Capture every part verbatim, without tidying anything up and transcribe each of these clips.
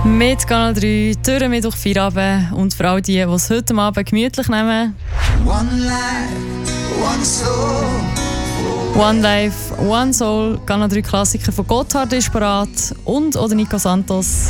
Mit Kanal drei, Türen Mittwoch, Feierabend und für all die, die es heute Abend gemütlich nehmen. One Life, One Soul. One Life, One Soul. Kanal drei Klassiker von Gotthard ist parat und oder Nico Santos.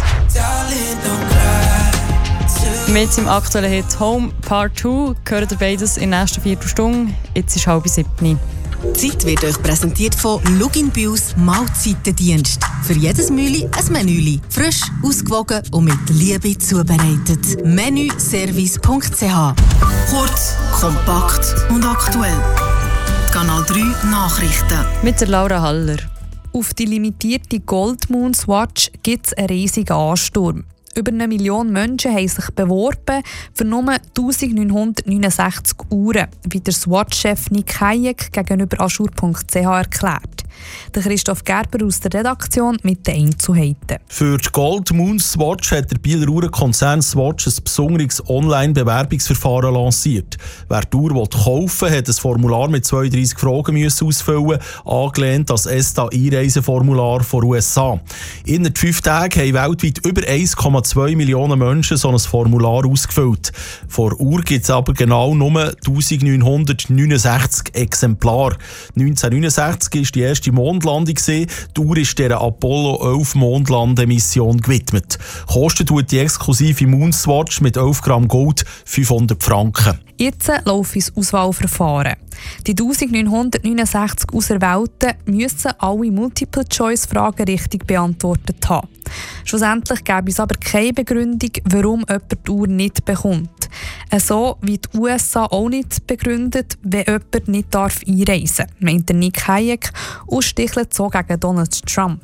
Mit seinem aktuellen Hit Home Part zwei gehört ihr beides in der nächsten Viertelstunde. Jetzt ist halb sieben. Die Zeit wird euch präsentiert von Lugin Bius Mahlzeitendienst. Für jedes Mühli ein Menüli. Frisch, ausgewogen und mit Liebe zubereitet. menüservice punkt c h. Kurz, kompakt und aktuell. Kanal drei Nachrichten. Mit der Laura Haller. Auf die limitierte Gold Moon Swatch gibt es einen riesigen Ansturm. Über eine Million Menschen haben sich beworben für nur neunzehnhundertneunundsechzig Uhren, wie der Swatch-Chef Nick Hayek gegenüber Aschur punkt c h erklärt. Der Christoph Gerber aus der Redaktion mit den Einzelheiten. Für die Gold Moon Swatch hat der Bieler Uhrenkonzern Swatch ein besonderes Online-Bewerbungsverfahren lanciert. Wer die Uhr kaufen will, hat ein Formular mit zweiunddreissig Fragen müssen ausfüllen, angelehnt an das E S Ta-Einreiseformular von U S A. Innerhalb fünf Tagen haben weltweit über eins Komma zwei Millionen Menschen so ein Formular ausgefüllt. Vor Uhr gibt es aber genau nur neunzehnhundertneunundsechzig Exemplare. neunzehnhundertneunundsechzig war die erste Mondlandung. Die Uhr ist der Apollo elf Mondlandemission gewidmet. Kostet tut die exklusive Moonswatch mit elf Gramm Gold fünfhundert Franken. Jetzt läuft das Auswahlverfahren. Die neunzehnhundertneunundsechzig Auserwählten müssen alle Multiple-Choice-Fragen richtig beantwortet haben. Schlussendlich gäbe es aber keine Begründung, warum jemand die Uhr nicht bekommt. So wie die U S A auch nicht begründet, wenn jemand nicht darf einreisen darf, meint Nick Hayek und stichelt so gegen Donald Trump.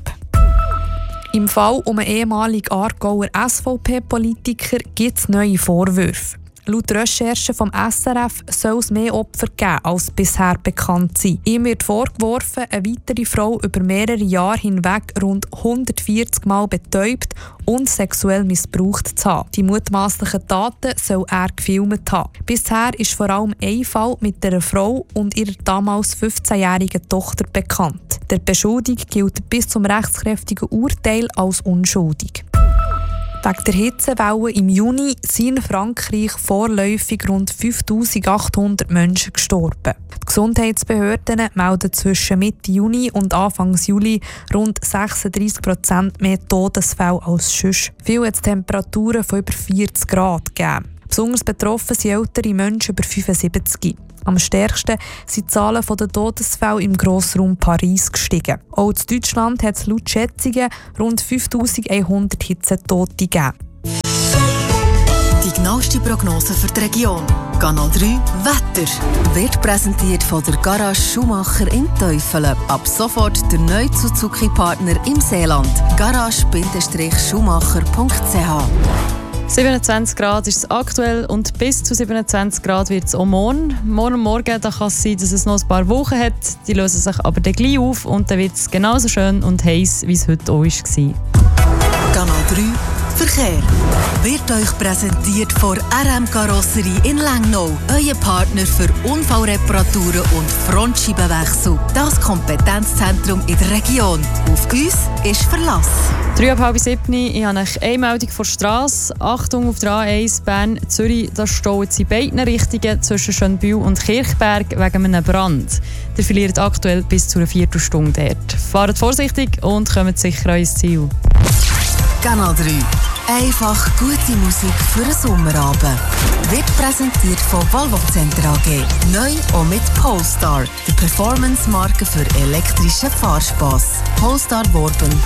Im Fall um einen ehemaligen Aargauer S V P-Politiker gibt es neue Vorwürfe. Laut Recherchen vom S R F soll es mehr Opfer geben, als bisher bekannt sind. Ihm wird vorgeworfen, eine weitere Frau über mehrere Jahre hinweg rund hundertvierzig Mal betäubt und sexuell missbraucht zu haben. Die mutmaßlichen Taten soll er gefilmt haben. Bisher ist vor allem ein Fall mit einer Frau und ihrer damals fünfzehnjährigen Tochter bekannt. Der Beschuldigte gilt bis zum rechtskräftigen Urteil als unschuldig. Wegen der Hitzewelle im Juni sind in Frankreich vorläufig rund fünftausendachthundert Menschen gestorben. Die Gesundheitsbehörden melden zwischen Mitte Juni und Anfang Juli rund sechsunddreissig Prozent mehr Todesfälle als sonst. Viel hat es Temperaturen von über vierzig Grad gegeben. Besonders betroffen sind ältere Menschen über fünfundsiebzig. Am stärksten sind die Zahlen der Todesfälle im Grossraum Paris gestiegen. Auch in Deutschland hat es laut Schätzungen rund fünftausendeinhundert Hitzetote gegeben. Die genaueste Prognose für die Region. Kanal drei Wetter wird präsentiert von der Garage Schumacher in Teufelen. Ab sofort der neue Suzuki-Partner im Seeland. garage Schumacher punkt c h. siebenundzwanzig Grad ist es aktuell und bis zu siebenundzwanzig Grad wird es auch morgen. Morgen Morgen da kann es sein, dass es noch ein paar Wochen hat. Die lösen sich aber dann gleich auf und dann wird es genauso schön und heiß, wie es heute auch war. Kanal drei Verkehr wird euch präsentiert von R M Karosserie in Lengnau. Euer Partner für Unfallreparaturen und Frontscheibenwechsel. Das Kompetenzzentrum in der Region. Auf uns ist Verlass. Drei ab halb sieben, ich habe eine Meldung von der Strasse. Achtung auf der A eins Bern-Zürich, da stauen sie in beiden Richtungen zwischen Schönbühl und Kirchberg wegen einem Brand. Ihr verliert aktuell bis zu einer Viertelstunde dort. Fahrt vorsichtig und kommt sicher an ins Ziel. Kanal drei. Einfach gute Musik für einen Sommerabend. Wird präsentiert von Valvo Center A G. Neu und mit Polestar, die Performance-Marke für elektrischen Fahrspass. polestar worben